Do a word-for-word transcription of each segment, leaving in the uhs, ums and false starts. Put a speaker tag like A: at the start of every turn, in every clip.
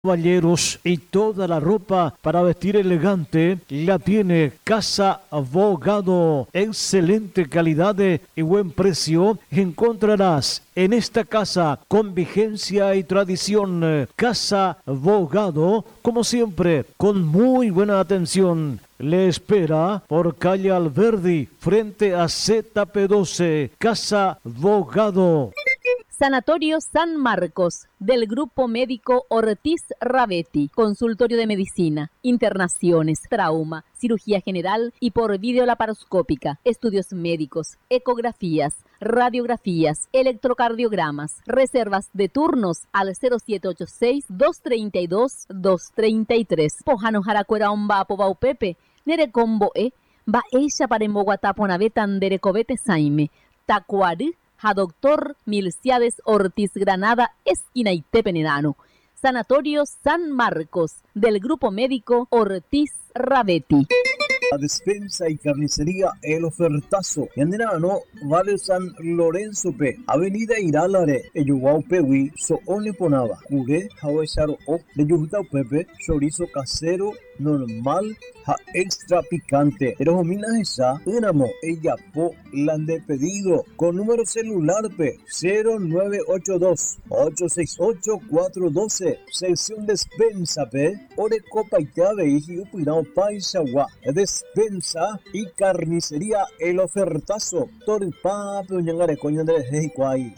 A: caballeros y toda la ropa para vestir elegante la tiene Casa Bogado. Excelente calidad y buen precio encontrarás en esta casa con vigencia y tradición. Casa Bogado, como siempre, con muy buena atención. Le espera por calle Alberdi, frente a Z P doce. Casa Bogado.
B: Sanatorio San Marcos, del Grupo Médico Ortiz Ravetti, consultorio de medicina, internaciones, trauma, cirugía general y por videolaparoscópica, estudios médicos, ecografías, radiografías, electrocardiogramas, reservas de turnos al cero siete ocho seis, dos tres dos, dos tres tres. Pojano Jaracuera Omba Pobaupepe, Nerecombo E, Va Eisha Paremboguataponavetan Derecovete Saime, Tacuari, a doctor Milciades Ortiz Granada, esquina Itepenenano. Sanatorio San Marcos, del Grupo Médico Ortiz Ravetti.
C: La despensa y carnicería El Ofertazo. Yanderano, Vale San Lorenzo P. Avenida Iralare, Eyuguau Pewi, Soone Ponaba. Cure, Hawesaro O, de Yujutau Pepe, chorizo casero, normal, ja extra picante. Pero homina esa, unamo, ella po, lande pedido. Con número celular P, cero nueve ocho dos, ocho seis ocho, cuatro uno dos. Sección despensa P, ore copa y llave y upirao paisagua. Despensa y carnicería El Ofertazo. Torpa, peñangare, coño de Heikuai.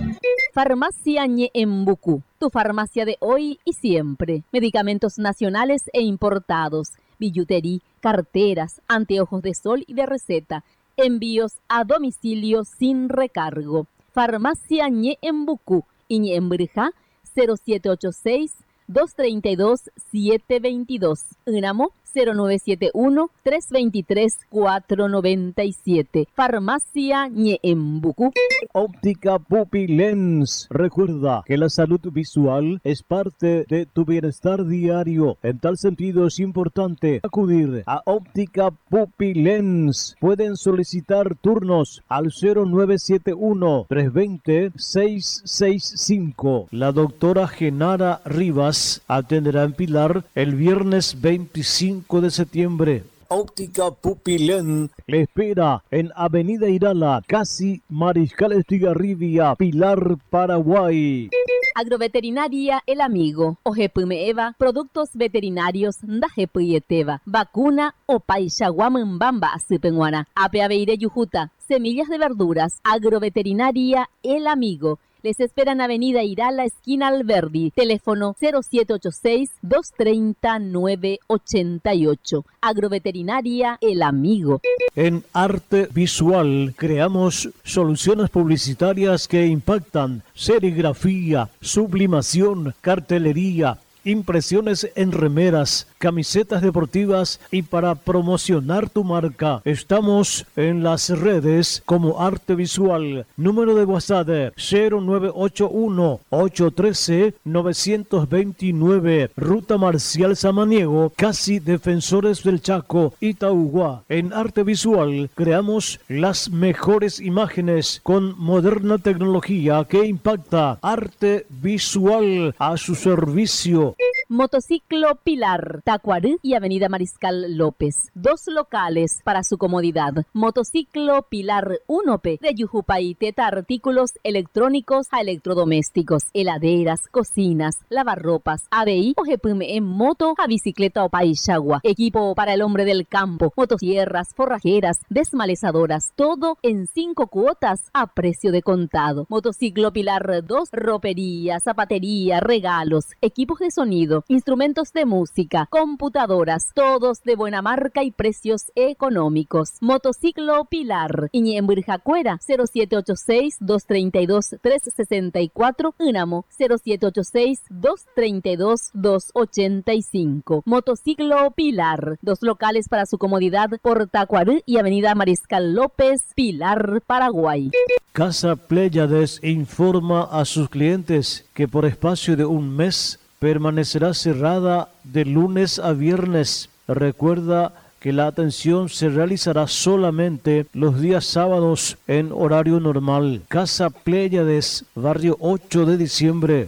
B: Farmacia Ñeembucú, tu farmacia de hoy y siempre. Medicamentos nacionales e importados, billutería, carteras, anteojos de sol y de receta. Envíos a domicilio sin recargo. Farmacia Ñeembucú y Ñeembrija, cero siete ocho seis, dos tres dos, siete dos dos. Unamo cero nueve siete uno, tres dos tres, cuatro nueve siete. Farmacia Ñeembucú.
A: Óptica Pupilens. Recuerda que la salud visual es parte de tu bienestar diario. En tal sentido es importante acudir a Óptica Pupilens. Pueden solicitar turnos al cero nueve siete uno, tres dos cero, seis seis cinco. La doctora Genara Rivas atenderá en Pilar el viernes veinticinco de septiembre. Óptica Pupilén le espera en Avenida Irala, casi Mariscal Estigarribia, Pilar, Paraguay.
B: Agroveterinaria El Amigo, Ojepumeeva, productos veterinarios Ndajepuyeteva, vacuna o Paishaguamambamba Asipenguana, Apeaveire Yujuta, semillas de verduras, Agroveterinaria El Amigo. Les esperan Avenida Irala, esquina Alberdi. Teléfono cero siete ocho seis, dos tres cero, nueve ocho ocho. Agroveterinaria El Amigo.
A: En Arte Visual creamos soluciones publicitarias que impactan: serigrafía, sublimación, cartelería, impresiones en remeras, camisetas deportivas y para promocionar tu marca. Estamos en las redes como Arte Visual. Número de WhatsApp cero nueve ocho uno, ocho uno tres, nueve dos nueve. Ruta Marcial Samaniego, casi Defensores del Chaco, Itaúguá. En Arte Visual creamos las mejores imágenes con moderna tecnología que impacta. Arte Visual a su servicio.
B: Motociclo Pilar, Tacuarí y Avenida Mariscal López. Dos locales para su comodidad. Motociclo Pilar uno P de Yujupay, Teta, artículos electrónicos a electrodomésticos, heladeras, cocinas, lavarropas, A B I o G P M en moto a bicicleta o paishagua. Equipo para el hombre del campo, motosierras, forrajeras, desmalezadoras, todo en cinco cuotas a precio de contado. Motociclo Pilar dos, ropería, zapatería, regalos, equipos de sonido, instrumentos de música, computadoras, todos de buena marca y precios económicos. Motociclo Pilar, Iñemburjacuera, cero siete ocho seis, dos tres dos, tres seis cuatro, Unamo, cero siete ocho seis, dos tres dos, dos ocho cinco. Motociclo Pilar, dos locales para su comodidad por Tacuarí y Avenida Mariscal López, Pilar, Paraguay.
A: Casa Pléyades informa a sus clientes que por espacio de un mes permanecerá cerrada de lunes a viernes. Recuerda que la atención se realizará solamente los días sábados en horario normal. Casa Pléyades, barrio ocho de diciembre.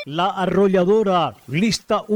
A: La Arrolladora, lista